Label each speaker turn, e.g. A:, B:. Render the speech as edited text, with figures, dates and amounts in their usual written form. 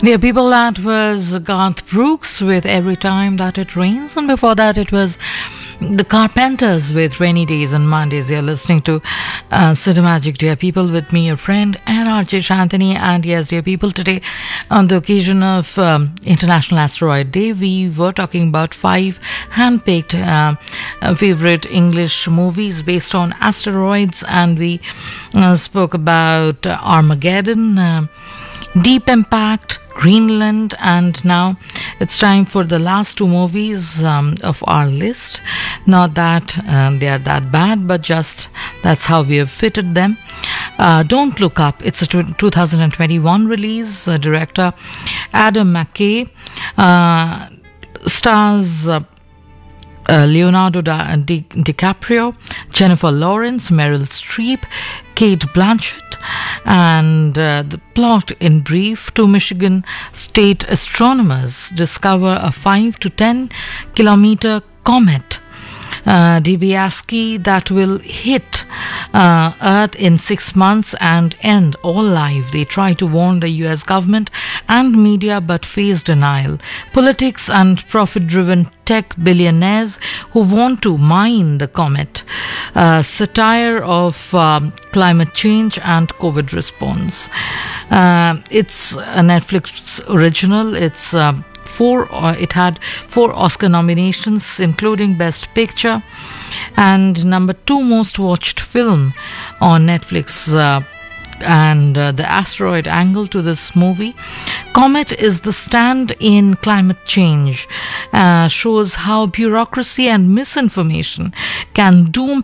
A: Dear people, that was Garth Brooks with Every Time That It Rains, and before that it was the Carpenters with Rainy Days and Mondays. You're listening to Cinemagic, dear people, with me, your friend, and RJ Shantini. And yes, dear people, today on the occasion of International Asteroid Day, we were talking about 5 hand-picked favorite English movies based on asteroids, and we spoke about Armageddon, Deep Impact, Greenland, and now it's time for the last 2 movies of our list. Not that they are that bad, but just that's how we have fitted them. Don't Look Up. It's a 2021 release. Director Adam McKay, stars Leonardo DiCaprio, Jennifer Lawrence, Meryl Streep, Kate Blanchett, and the plot in brief: 2 Michigan state astronomers discover a 5 to 10 kilometer comet Dibiaski that will hit Earth in 6 months and end all life. They try to warn the US government and media but face denial. Politics and profit-driven tech billionaires who want to mine the comet. Satire of climate change and COVID response. It's a Netflix original. It had 4 Oscar nominations, including Best Picture, and number 2 most watched film on Netflix. And the asteroid angle to this movie: Comet is the stand in climate change, shows how bureaucracy and misinformation can doom